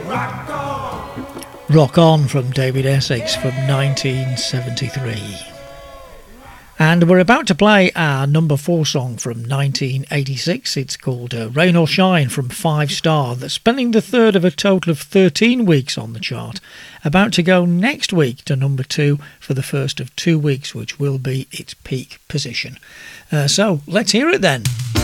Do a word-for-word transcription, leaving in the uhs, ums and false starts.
Rock On from David Essex from nineteen seventy-three. And we're about to play our number four song from nineteen eighty-six. It's called uh, Rain or Shine from Five Star. That's spending the third of a total of thirteen weeks on the chart. About to go next week to number two for the first of two weeks, which will be its peak position. Uh, so let's hear it then.